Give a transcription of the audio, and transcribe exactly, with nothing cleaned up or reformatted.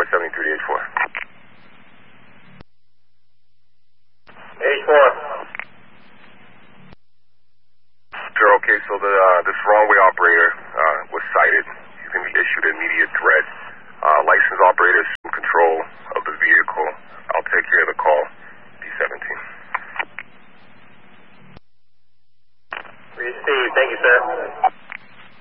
seventy-three to H four. H four. Sure, okay, so the, uh, this wrong-way operator uh, was cited. He's going to be issued an immediate threat. Uh, licensed operator is in control of the vehicle. I'll take care of the call. B seventeen. Received. Thank you, sir.